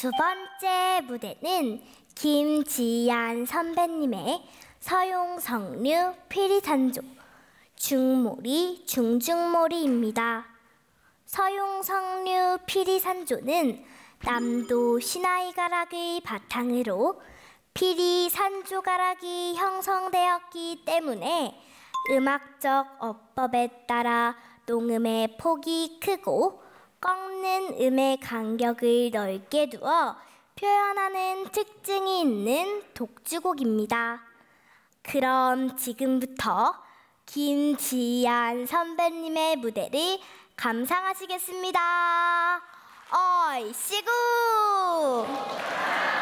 두 번째 무대는 김지한 선배님의 서용석류 피리산조 중몰이 중중몰이입니다. 서용석류 피리산조는 남도 시나이가락의 바탕으로 피리산조가락이 형성되었기 때문에 음악적 어법에 따라 농음의 폭이 크고 꺾는 음의 간격을 넓게 두어 표현하는 특징이 있는 독주곡입니다. 그럼 지금부터 김지한 선배님의 무대를 감상하시겠습니다. 얼씨구!